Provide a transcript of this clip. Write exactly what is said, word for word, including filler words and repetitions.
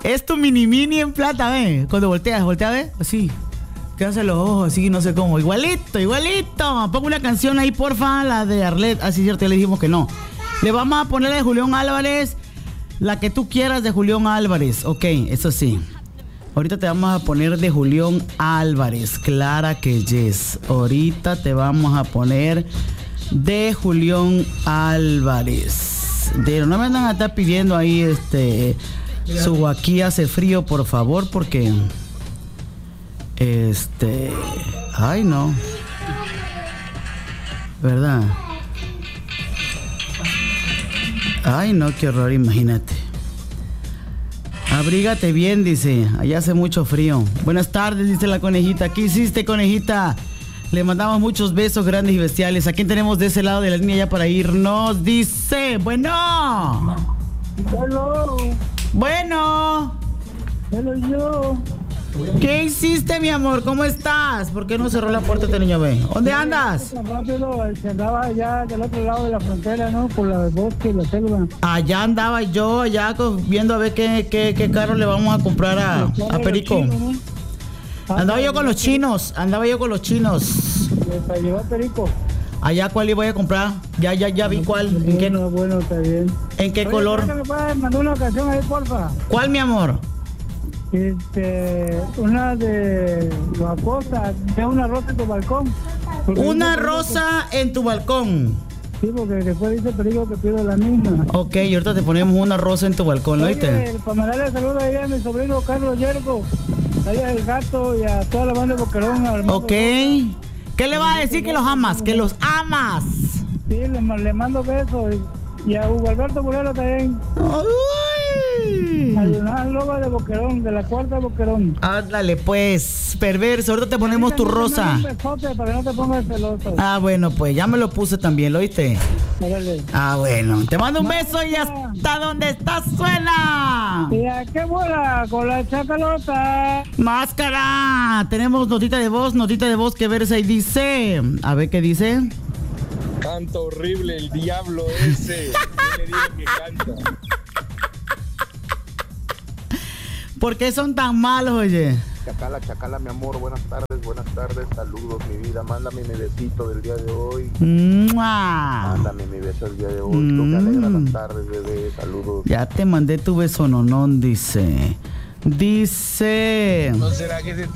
Es tu mini mini en plata, ¿ve? Cuando volteas, voltea, ¿ve? Así. Que hace los ojos así, no sé cómo. Igualito, igualito. Pongo una canción ahí, porfa, la de Arlet. Así, cierto, ya le dijimos que no. Le vamos a poner la de Julián Álvarez. La que tú quieras de Julián Álvarez. Ok, eso sí. Ahorita te vamos a poner de Julián Álvarez. Clara que yes. Ahorita te vamos a poner de Julián Álvarez. Pero no me andan a estar pidiendo ahí este... Su aquí hace frío, por favor, porque... Este... Ay, no. ¿Verdad? Ay, no, qué horror, imagínate. Abrígate bien, dice. Allá hace mucho frío. Buenas tardes, dice la conejita. ¿Qué hiciste, conejita? Le mandamos muchos besos grandes y bestiales. ¿A quién tenemos de ese lado de la línea ya para irnos? Dice, bueno. Hello. Bueno. Hello, yo. ¿Qué hiciste, mi amor? ¿Cómo estás? ¿Por qué no cerró la puerta este niño B? ¿Dónde andas? Rápido, se andaba allá del otro lado de la frontera, ¿no? Por la bosque y la selva. Allá andaba yo, allá viendo a ver qué, qué, qué carro le vamos a comprar a, a Perico. Andaba yo con los chinos, andaba yo con los chinos. Para llevar Perico. Allá, ¿cuál le voy a comprar? Ya, ya, ya vi cuál. ¿En qué, bueno, bueno, está bien. ¿En qué Oye, color? ¿me puedes mandar una canción ahí, porfa? ¿Cuál, mi amor? Este, una de la costa, de una rosa en tu balcón. Porque Una rosa que... en tu balcón. Sí, porque después dice Perico que pido la misma. Ok, y ahorita te ponemos una rosa en tu balcón, ¿lo oíste? Para mandarle saludos ahí a mi sobrino Carlos Yergo, ahí al gato y a toda la banda de Boquerón. Ok. ¿Qué le vas a decir que los amas? Que los amas. Sí, le, le mando besos. Y, y a Hugo Alberto Moreno también. Uy. A Jonás Loba de Boquerón, de la cuarta de Boquerón. Ándale, pues, perverso. Ahorita te ponemos tu rosa. Un besote para que no te pongas celoso. Ah, bueno, pues ya me lo puse también, ¿lo oíste? Dale. Ah, bueno. Te mando un beso y hasta donde estás suena. ¿Y a qué bola? Con la chacalota. Máscara. Tenemos notita de voz, notita de voz que verse y dice. A ver qué dice. Canta horrible el diablo ese. Yo le digo que canta. ¿Por qué son tan malos, oye? Chacala, chacala, mi amor, buenas tardes, buenas tardes, saludos, mi vida, mándame mi besito del día de hoy. ¡Mua! Mándame mi beso del día de hoy, mm. Tú me alegras las tardes, bebé, saludos. Ya te mandé tu beso, nonón, dice. Dice... ¿No será que se